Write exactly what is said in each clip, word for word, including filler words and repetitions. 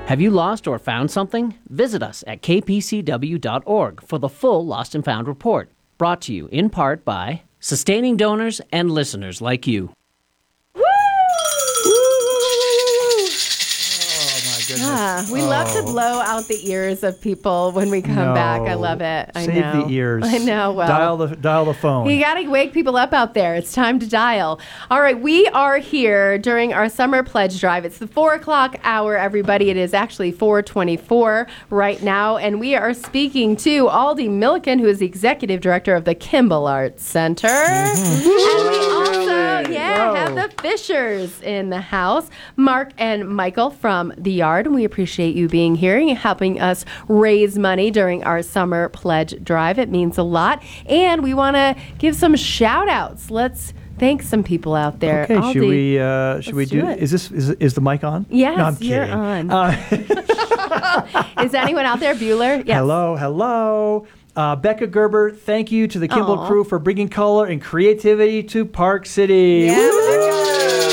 Have you lost or found something? Visit us at k p c w dot org for the full Lost and Found report, brought to you in part by sustaining donors and listeners like you. Yeah, we Oh. love to blow out the ears of people when we come No. back. I love it. I Save know. the ears. I know. Well, dial the dial the phone. you got to wake people up out there. It's time to dial. All right, we are here during our summer pledge drive. It's the four o'clock hour, everybody. It is actually four twenty-four right now, and we are speaking to Aldi Milliken, who is the executive director of the Kimball Arts Center. Mm-hmm. And we also, yeah, Whoa. have the Fishers in the house, Mark and Michael from the Yard. And we appreciate you being here and helping us raise money during our summer pledge drive. It means a lot. And we want to give some shout outs. Let's thank some people out there. Okay, should Aldi, we uh, should we let's do, do it. is this is, is the mic on? Yes, no, I'm you're kidding. on. Uh, Is anyone out there, Bueller? Yes. Hello, hello. Uh, Becca Gerber, thank you to the Kimball Aw. crew for bringing color and creativity to Park City. Yeah, Woo!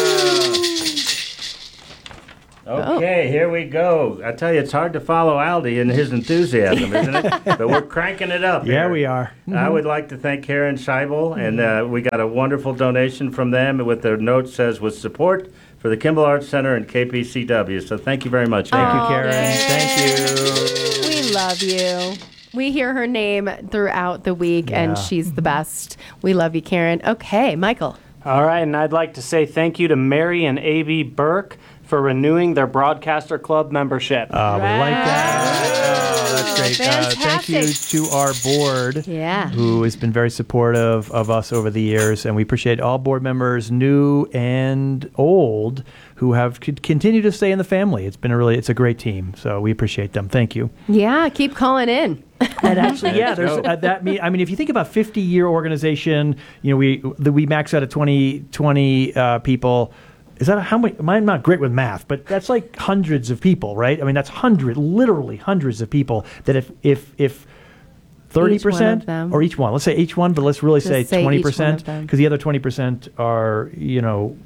Okay, here we go. I tell you, it's hard to follow Aldi in his enthusiasm, isn't it? But we're cranking it up. Yeah, here. we are. I would like to thank Karen Scheibel, and uh, we got a wonderful donation from them with their note says, with support for the Kimball Arts Center and K P C W. So thank you very much. Thank Karen. you, Karen. Aldi. Thank you. We love you. We hear her name throughout the week, Yeah. and she's the best. We love you, Karen. Okay, Michael. All right, and I'd like to say thank you to Mary and A B Burke for renewing their Broadcaster Club membership. Uh, we like that. Oh, that's great. Uh, thank you Fantastic. to our board, Yeah. who has been very supportive of us over the years, and we appreciate all board members, new and old, who have c- continued to stay in the family. It's been a really, it's a great team, so we appreciate them. Thank you. Yeah, keep calling in. And actually, yeah, there's uh, that. Me, I mean, if you think about fifty-year organization, you know, we the, we max out at twenty, twenty uh, people. Is that how many? I'm not great with math, but that's like hundreds of people, right? I mean, that's hundred, literally hundreds of people. That if if if thirty Each one of percent them. or each one, let's say each one, but let's really Just say say each one twenty of percent, them. because the other twenty percent are, you know,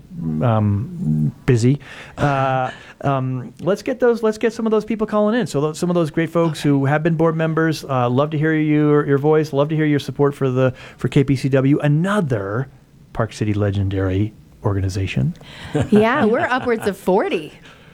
um, busy. Uh, um, let's get those. Let's get some of those people calling in. So those, some of those great folks who have been board members. Uh, love to hear your your voice. Love to hear your support for the for K P C W, another Park City legendary organization. Yeah, we're upwards of forty.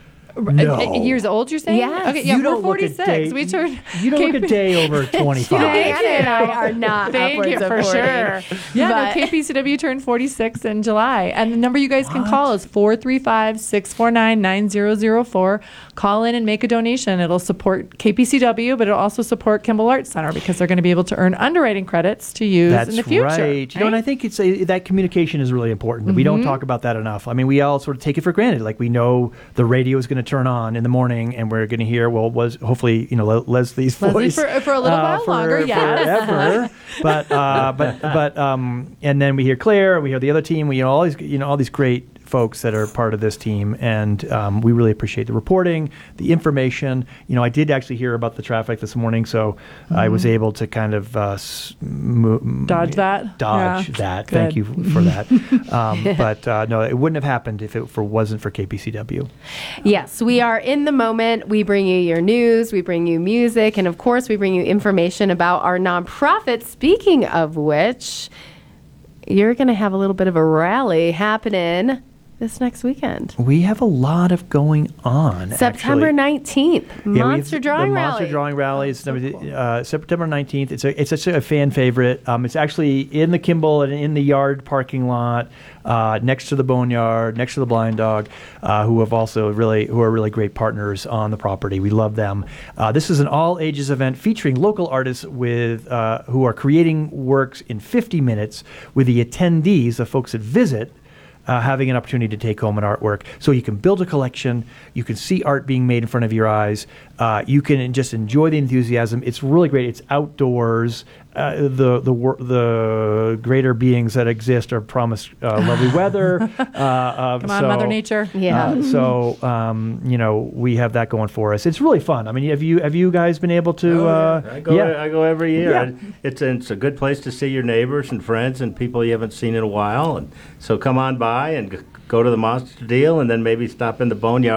No. Uh, years old, you're saying? Yes. Okay, yeah, You we're don't look a forty-six. day- We turned. You don't look a day over twenty-five. Diana and I are not Thank upwards you of for forty. sure. Yeah, But- no, K P C W turned forty-six in July, and the number you guys can call is four three five, six four nine, nine zero zero four. Call in and make a donation. It'll support K P C W, but it'll also support Kimball Arts Center because they're going to be able to earn underwriting credits to use That's in the future. right. You know, and I think it's a, that communication is really important. We don't talk about that enough. I mean, we all sort of take it for granted. Like we know the radio is going to turn on in the morning, and we're going to hear, well, was hopefully you know Le- Leslie's Leslie voice for- for a little while for, longer, yes. forever. but uh, but but um, and then we hear Claire, we hear the other team. We you know all these you know all these great folks that are part of this team, and um, we really appreciate the reporting, the information. You know, I did actually hear about the traffic this morning, so I was able to kind of uh, s- mo- Dodge that? Dodge Yeah. that. Good. Thank you for that. um, but uh, no, it wouldn't have happened if it for, wasn't for K P C W. Yes, we are in the moment. We bring you your news, we bring you music, and of course, we bring you information about our nonprofit. Speaking of which, you're going to have a little bit of a rally happening this next weekend. We have a lot of going on. September actually. nineteenth, Yeah, we have Monster Drawing the Rally. Monster Drawing Rally is uh, September nineteenth. It's a it's such a fan favorite. Um, it's actually in the Kimball and in the Yard parking lot, uh, next to the Boneyard, next to the Blind Dog, uh, who have also really who are really great partners on the property. We love them. Uh, this is an all ages event featuring local artists with uh, who are creating works in fifty minutes, with the attendees, the folks that visit, Uh, having an opportunity to take home an artwork. So you can build a collection, you can see art being made in front of your eyes, uh, you can just enjoy the enthusiasm. It's really great. It's outdoors. Uh, the the wor- the greater beings that exist are promised uh, lovely weather. Uh, uh, Come on, so, Mother Nature. Yeah. Uh, so um, you know we have that going for us. It's really fun. I mean, have you have you guys been able to? Oh, uh, yeah. I go. yeah. I go every year. Yeah. And It's it's a good place to see your neighbors and friends and people you haven't seen in a while. And so come on by and g- go to the Monster Deal, and then maybe stop in the Boneyard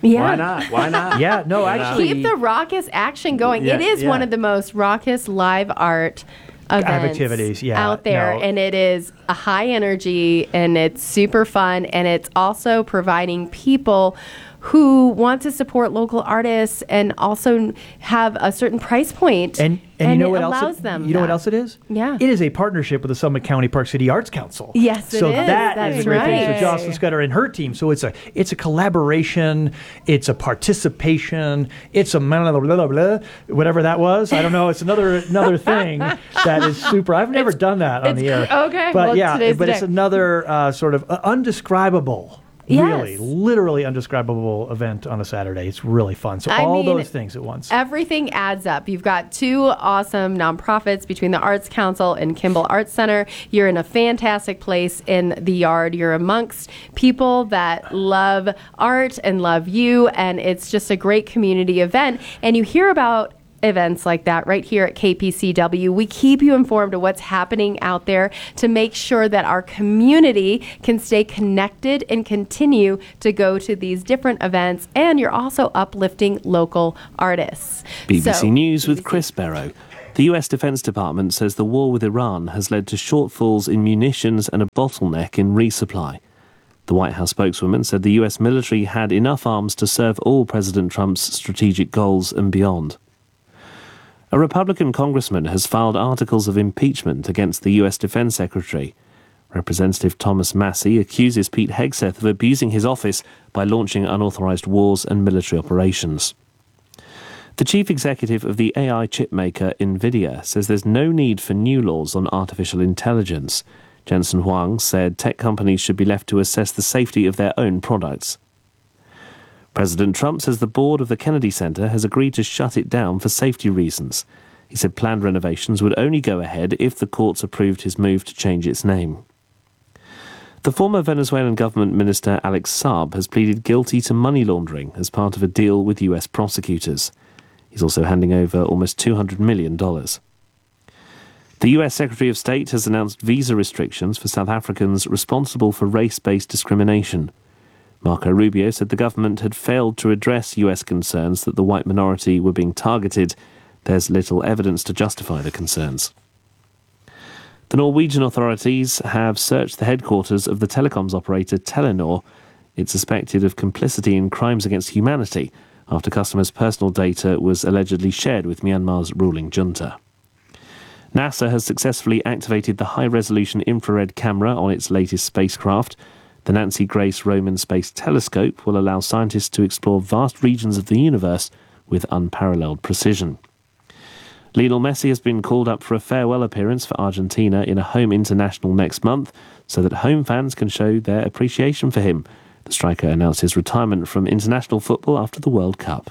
Yeah. Why not? Why not? Yeah, no, You know? actually- Keep the raucous action going. Yeah, it is yeah. one of the most raucous live art events activities, yeah, out there, no. and it is a high energy, and it's super fun, and it's also providing people who want to support local artists and also have a certain price point, And, and, you know it what allows else? It, them. you know what that. else it is? Yeah. It is a partnership with the Summit County Park City Arts Council. Yes, it so is. that That's is a great thing. right. So Jocelyn Scudder and her team. So it's a it's a collaboration. It's a participation. It's a blah, blah, blah, blah, whatever that was. I don't know. It's another another thing that is super. I've never done that on it's the air. cr- okay, but well, yeah, today's but the it's day. another uh, sort of uh, undescribable. Yes. Really, literally undescribable event on a Saturday. It's really fun. So I all mean, those things at once. Everything adds up. You've got two awesome nonprofits between the Arts Council and Kimball Arts Center. You're in a fantastic place in the yard. You're amongst people that love art and love you, and it's just a great community event. And you hear about events like that right here at K P C W. We keep you informed of what's happening out there to make sure that our community can stay connected and continue to go to these different events. And you're also uplifting local artists. B B C So, News with B B C. Chris Barrow. The U S Defense Department says the war with Iran has led to shortfalls in munitions and a bottleneck in resupply. The White House spokeswoman said the U S military had enough arms to serve all President Trump's strategic goals and beyond. A Republican congressman has filed articles of impeachment against the U S Defense Secretary. Representative Thomas Massey accuses Pete Hegseth of abusing his office by launching unauthorized wars and military operations. The chief executive of the A I chipmaker NVIDIA says there's no need for new laws on artificial intelligence. Jensen Huang said tech companies should be left to assess the safety of their own products. President Trump says the board of the Kennedy Center has agreed to shut it down for safety reasons. He said planned renovations would only go ahead if the courts approved his move to change its name. The former Venezuelan government minister Alex Saab has pleaded guilty to money laundering as part of a deal with U S prosecutors. He's also handing over almost two hundred million dollars. The U S Secretary of State has announced visa restrictions for South Africans responsible for race-based discrimination. Marco Rubio said the government had failed to address U S concerns that the white minority were being targeted. There's little evidence to justify the concerns. The Norwegian authorities have searched the headquarters of the telecoms operator Telenor. It's suspected of complicity in crimes against humanity after customers' personal data was allegedly shared with Myanmar's ruling junta. NASA has successfully activated the high-resolution infrared camera on its latest spacecraft. The Nancy Grace Roman Space Telescope will allow scientists to explore vast regions of the universe with unparalleled precision. Lionel Messi has been called up for a farewell appearance for Argentina in a home international next month so that home fans can show their appreciation for him. The striker announced his retirement from international football after the World Cup.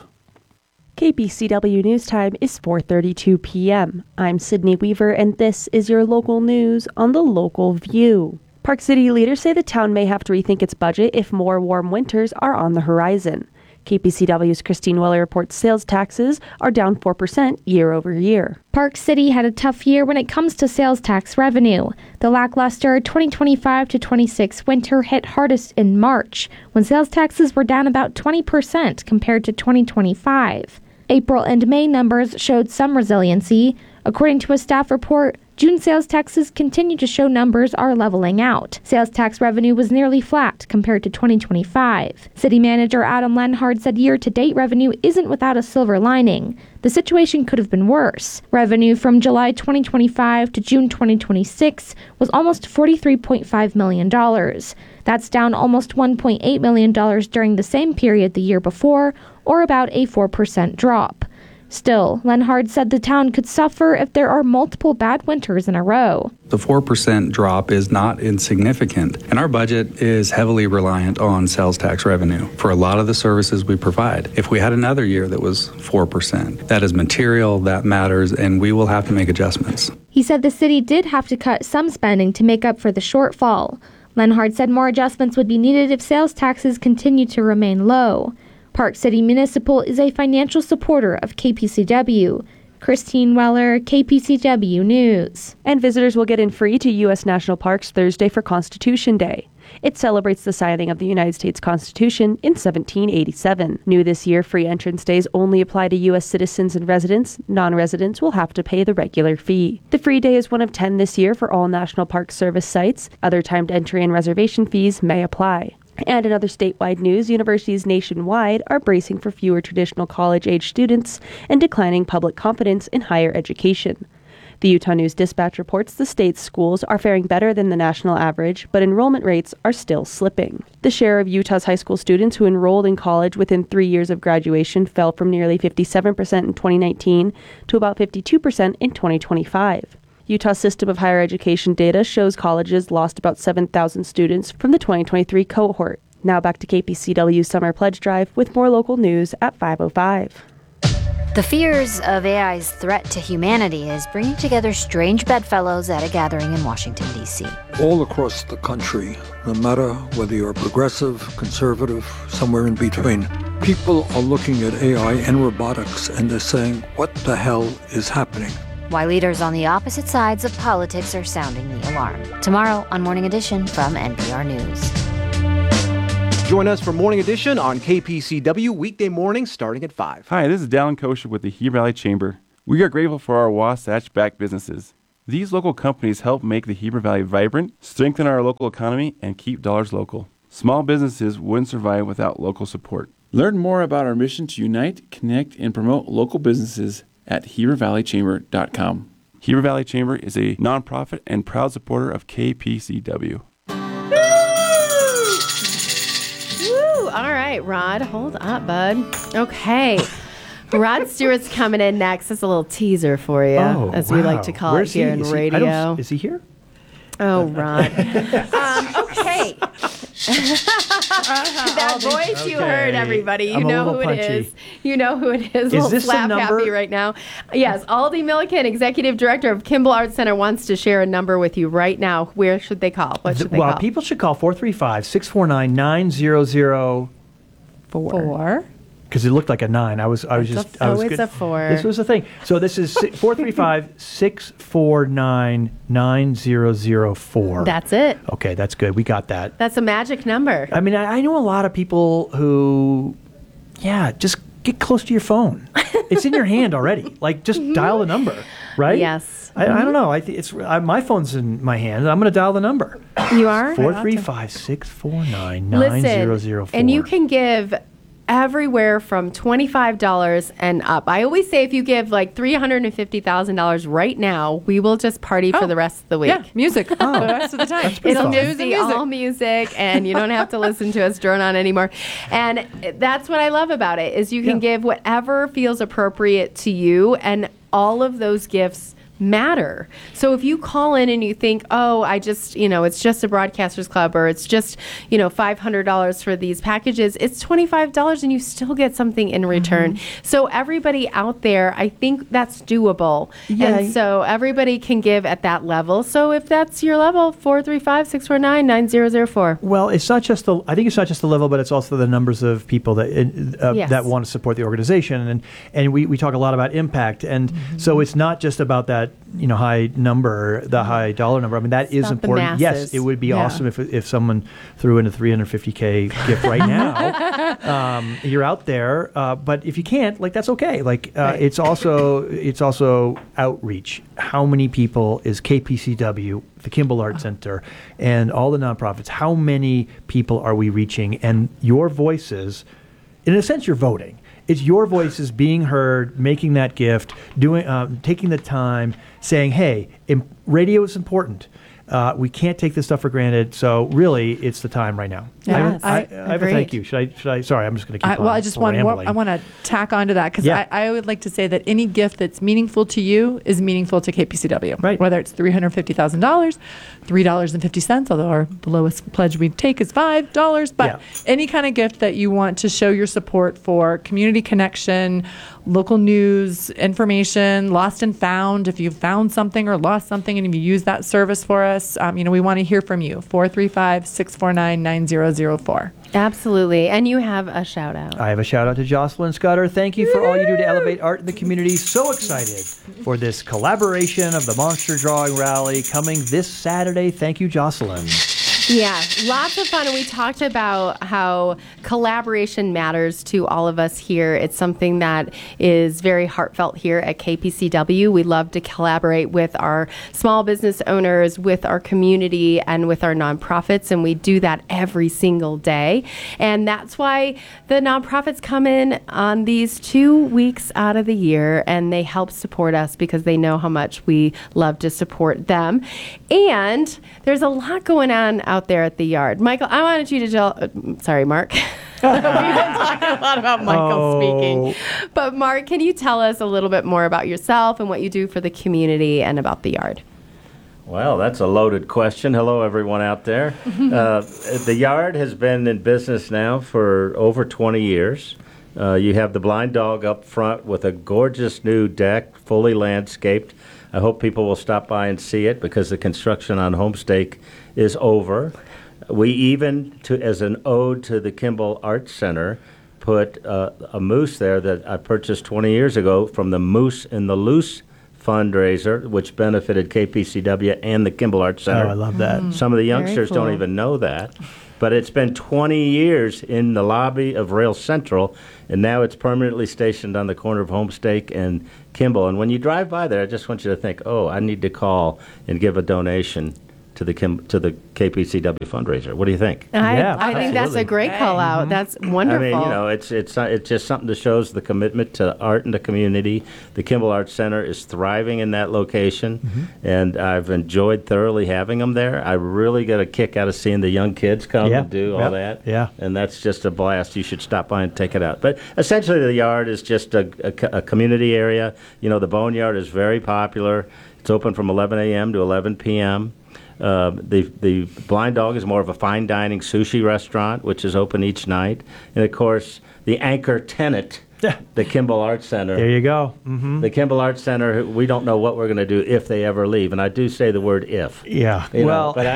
K P C W News Time is four thirty-two p.m. I'm Sydney Weaver, and this is your local news on the Local View. Park City leaders say the town may have to rethink its budget if more warm winters are on the horizon. K P C W's Christine Weller reports sales taxes are down four percent year over year. Park City had a tough year when it comes to sales tax revenue. The lackluster twenty twenty-five to twenty-six winter hit hardest in March, when sales taxes were down about twenty percent compared to twenty twenty-five. April and May numbers showed some resiliency. According to a staff report, June sales taxes continue to show numbers are leveling out. Sales tax revenue was nearly flat compared to twenty twenty-five. City Manager Adam Lenhard said year-to-date revenue isn't without a silver lining. The situation could have been worse. Revenue from July twenty twenty-five to June twenty twenty-six was almost forty-three point five million dollars. That's down almost one point eight million dollars during the same period the year before, or about a four percent drop. Still, Lenhard said the town could suffer if there are multiple bad winters in a row. The four percent drop is not insignificant, and our budget is heavily reliant on sales tax revenue for a lot of the services we provide. If we had another year that was four percent, that is material, that matters, and we will have to make adjustments. He said the city did have to cut some spending to make up for the shortfall. Lenhard said more adjustments would be needed if sales taxes continue to remain low. Park City Municipal is a financial supporter of K P C W. Christine Weller, K P C W News. And visitors will get in free to U S National Parks Thursday for Constitution Day. It celebrates the signing of the United States Constitution in seventeen eighty-seven. New this year, free entrance days only apply to U S citizens and residents. Non-residents will have to pay the regular fee. The free day is one of ten this year for all National Park Service sites. Other timed entry and reservation fees may apply. And in other statewide news, universities nationwide are bracing for fewer traditional college-age students and declining public confidence in higher education. The Utah News Dispatch reports the state's schools are faring better than the national average, but enrollment rates are still slipping. The share of Utah's high school students who enrolled in college within three years of graduation fell from nearly fifty-seven percent in twenty nineteen to about fifty-two percent in twenty twenty-five. Utah's system of higher education data shows colleges lost about seven thousand students from the twenty twenty-three cohort. Now back to K P C W's Summer Pledge Drive with more local news at five oh five. The fears of A I's threat to humanity is bringing together strange bedfellows at a gathering in Washington, D C. All across the country, no matter whether you're progressive, conservative, somewhere in between, people are looking at A I and robotics and they're saying, what the hell is happening? Why leaders on the opposite sides of politics are sounding the alarm. Tomorrow on Morning Edition from N P R News. Join us for Morning Edition on K P C W weekday mornings starting at five. Hi, this is Dallin Kosher with the Heber Valley Chamber. We are grateful for our Wasatch-backed businesses. These local companies help make the Heber Valley vibrant, strengthen our local economy, and keep dollars local. Small businesses wouldn't survive without local support. Learn more about our mission to unite, connect, and promote local businesses at heber valley chamber dot com. Heber Valley Chamber is a nonprofit and proud supporter of K P C W. Woo! All right, Rod, hold up, bud. Okay. Rod Stewart's coming in next. That's a little teaser for you, Oh, as we wow. like to call Where's it here he? in Is he- I radio. don't- is he here? Oh, Rod. um, okay. That voice you Okay. heard, everybody. You I'm a know who little it punchy. is. You know who it is. Is a little this the slap number? happy right now. Yes, Aldi Milliken, Executive Director of Kimball Arts Center, wants to share a number with you right now. Where should they call? What should they well, call? people should call four three five, six four nine, nine zero zero four. Four. Because it looked like a nine. I was, I was It's a- just, I oh, was it's good. a four. This was the thing. So this is four three five, six four nine, nine zero zero four. That's it. Okay, that's good. We got that. That's a magic number. I mean, I, I know a lot of people who, yeah, just get close to your phone. It's in your hand already. Like, just dial the number, right? Yes. I, I don't know. I th- it's I, my phone's in my hand. I'm going to dial the number. You are? Four three five six four nine nine zero zero four. And you can give everywhere from twenty-five dollars and up. I always say if you give like three hundred fifty thousand dollars right now, we will just party for the rest of the week. Yeah, music the rest of the time. It'll Some just news and be music. all music, and you don't have to listen to us drone on anymore. And that's what I love about it is you can give whatever feels appropriate to you, and all of those gifts matter. So if you call in and you think, oh, I just, you know, it's just a Broadcasters Club, or it's just, you know, five hundred dollars for these packages, it's twenty-five dollars and you still get something in return. Mm-hmm. So everybody out there, I think that's doable. Yeah. And so everybody can give at that level. So if that's your level, four three five, six four nine, nine zero zero four. Well, it's not just the. I think it's not just the level, but it's also the numbers of people that uh, Yes. that want to support the organization, and and we, we talk a lot about impact, and Mm-hmm. so it's not just about that, you know, high number, the high dollar number. I mean, that is about the important. Yes, masses. it would be Yeah. awesome if if someone threw in a three hundred fifty K gift right now. um, you're out there, uh, but if you can't, like that's okay. Like uh, it's also it's also outreach. How many people is K P C W, the Kimball Art Center, and all the nonprofits? How many people are we reaching? And your voices, in a sense, you're voting. It's your voices being heard, making that gift, doing, um, taking the time, saying, "Hey, im- radio is important. Uh, we can't take this stuff for granted." So really, it's the time right now. Yes, I, I, I I have a agree. thank you. Should I? Should I? Sorry, I'm just going to keep I, on. well, I just want more, rambling. I want to tack on to that because Yeah. I, I would like to say that any gift that's meaningful to you is meaningful to K P C W. Right. Whether it's three hundred fifty thousand dollars, three dollars and fifty cents, although our the lowest pledge we take is five dollars, but Yeah. any kind of gift that you want to show your support for community connection, local news, information, lost and found. If you found something or lost something and if you use that service for us, um, you know, we want to hear from you. four three five, six four nine, nine zero zero four. Absolutely. And you have a shout out. I have a shout out to Jocelyn Scudder. Thank you for all you do to elevate art in the community. So excited for this collaboration of the Monster Drawing Rally coming this Saturday. Thank you, Jocelyn. Yeah, lots of fun. And we talked about how collaboration matters to all of us here. It's something that is very heartfelt here at K P C W. We love to collaborate with our small business owners, with our community, and with our nonprofits. And we do that every single day. And that's why the nonprofits come in on these two weeks out of the year and they help support us because they know how much we love to support them. And there's a lot going on out there at the yard. Michael, I wanted you to tell, uh, sorry, Mark. We've been talking a lot about Michael Oh. speaking. But Mark, can you tell us a little bit more about yourself and what you do for the community and about the yard? Well, that's a loaded question. Hello, everyone out there. uh, the yard has been in business now for over twenty years. Uh, you have the Blind Dog up front with a gorgeous new deck, fully landscaped. I hope people will stop by and see it because the construction on Homestake is over. We even, to, as an ode to the Kimball Arts Center, put uh, a moose there that I purchased twenty years ago from the Moose in the Loose fundraiser, which benefited K P C W and the Kimball Arts Center. Oh, I love that. Mm. Some of the Very youngsters cool. don't even know that. But it's been twenty years in the lobby of Rail Central, and now it's permanently stationed on the corner of Homestake and Kimball. And when you drive by there, I just want you to think, oh, I need to call and give a donation to the Kim, to the K P C W fundraiser. What do you think? I, I think that's a great call out. That's wonderful. I mean, you know, it's it's uh, it's just something that shows the commitment to art in the community. The Kimball Arts Center is thriving in that location, Mm-hmm. and I've enjoyed thoroughly having them there. I really get a kick out of seeing the young kids come Yeah. and do all Yep. that. Yeah. And that's just a blast. You should stop by and take it out. But essentially, the yard is just a, a, co- a community area. You know, the Boneyard is very popular. It's open from eleven a.m. to eleven p.m. Uh, the the Blind Dog is more of a fine dining sushi restaurant, which is open each night. And of course, the anchor tenant, the Kimball Arts Center. There you go. Mm-hmm. The Kimball Arts Center. We don't know what we're going to do if they ever leave, and I do say the word "if." Yeah. You know, Well, but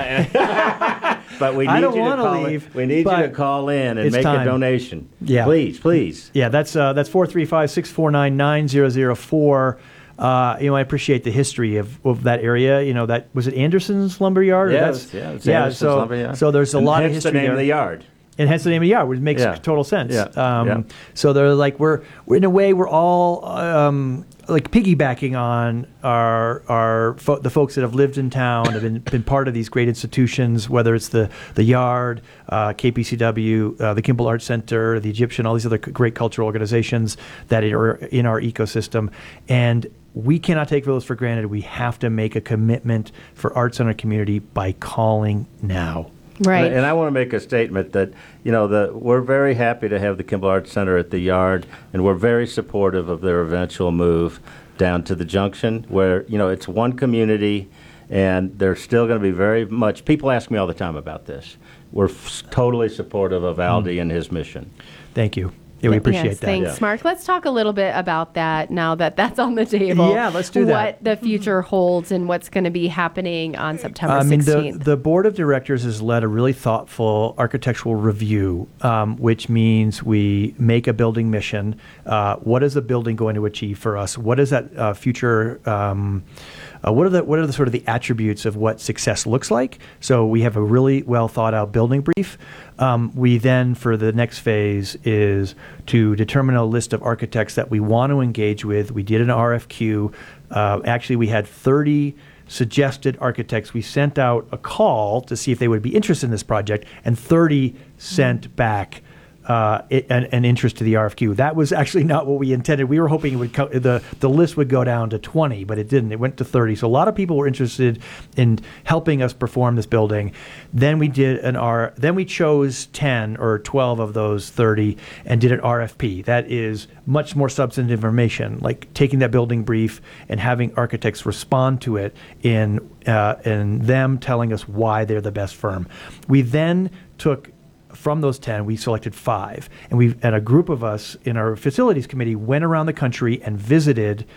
I, but we need I don't you to wanna call leave, in. We need you but to call in and it's make time. a donation. Yeah. Please, please. Yeah, that's uh, that's four three five, six four nine, nine zero zero four. Uh, you know, I appreciate the history of, of that area. You know, that was it Anderson's Lumberyard? Yeah, Or it that's, was- yeah, it's yeah. Anderson's So, Lumberyard. so there's a And lot of hence the history name there. of the yard. And hence the name of the yard, which makes Yeah. total sense. Yeah. Um, Yeah. So they're like we're, we're in a way we're all um, like piggybacking on our our fo- the folks that have lived in town, have been, been part of these great institutions, whether it's the the yard, uh, K P C W, uh, the Kimball Arts Center, the Egyptian, all these other c- great cultural organizations that are in our ecosystem, and we cannot take those for granted. We have to make a commitment for arts in our community by calling now. Right. And I want to make a statement that, you know, the, we're very happy to have the Kimball Arts Center at the yard, and we're very supportive of their eventual move down to the junction where, you know, it's one community, and they're still going to be very much, people ask me all the time about this. We're f- totally supportive of Aldi and his mission. Thank you. Yeah, we appreciate yes, that. Thanks, Yeah. Mark. Let's talk a little bit about that now that that's on the table. Yeah, let's do that. What the future holds and what's going to be happening on September I mean, the, sixteenth. the board of directors has led a really thoughtful architectural review, um, which means we make a building mission. Uh, what is the building going to achieve for us? What is that uh, future? Um, uh, what are the what are the sort of the attributes of what success looks like? So we have a really well thought out building brief. Um, we then, for the next phase, is to determine a list of architects that we want to engage with. We did an R F Q. Uh, actually, we had thirty suggested architects. We sent out a call to see if they would be interested in this project, and thirty sent back uh, it, an, an interest to the R F Q. That was actually not what we intended. We were hoping it would co- the the list would go down to twenty, but it didn't. It went to thirty. So a lot of people were interested in helping us perform this building. Then we did an R. Then we chose ten or twelve of those thirty and did an R F P. That is much more substantive information, like taking that building brief and having architects respond to it in uh, and them telling us why they're the best firm. We then took from those ten, we selected five, and we and a group of us in our facilities committee went around the country and visited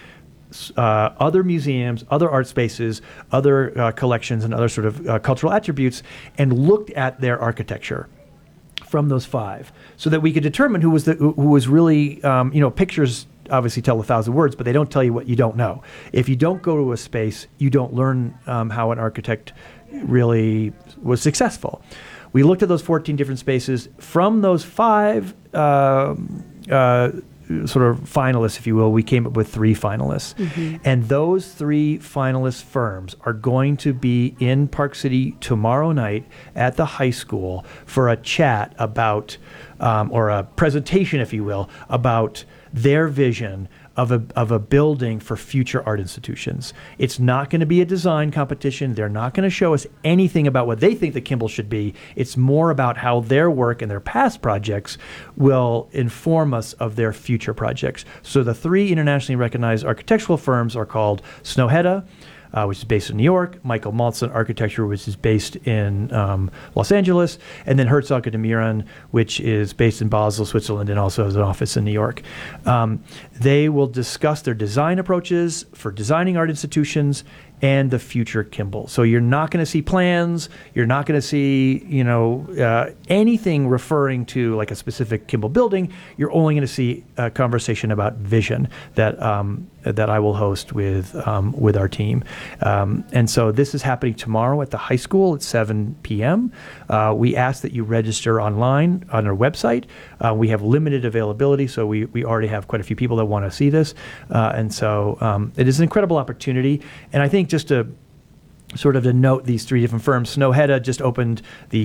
uh, other museums, other art spaces, other uh, collections, and other sort of uh, cultural attributes, and looked at their architecture from those five, so that we could determine who was the who who was really um, you know pictures obviously tell a thousand words, but they don't tell you what you don't know. If you don't go to a space, you don't learn um, how an architect really was successful. We looked at those fourteen different spaces. From those five uh, uh, sort of finalists, if you will, we came up with three finalists. Mm-hmm. And those three finalist firms are going to be in Park City tomorrow night at the high school for a chat about, um, or a presentation, if you will, about their vision of a of a building for future art institutions. It's not going to be a design competition. They're not going to show us anything about what they think the Kimball should be. It's more about how their work and their past projects will inform us of their future projects. So the three internationally recognized architectural firms are called Snøhetta, Uh, which is based in New York, Michael Maltson Architecture, which is based in um, Los Angeles, and then Herzog and de Meuron, which is based in Basel, Switzerland, and also has an office in New York. Um, they will discuss their design approaches for designing art institutions and the future Kimball. So you're not going to see plans. You're not going to see, you know, uh, anything referring to like a specific Kimball building. You're only going to see a conversation about vision that um, that I will host with um, with our team. Um, and so this is happening tomorrow at the high school at seven p.m. Uh, we ask that you register online on our website. Uh, we have limited availability, so we, we already have quite a few people that want to see this. Uh, and so um, it is an incredible opportunity. And I think just to sort of to note these three different firms, Snøhetta just opened the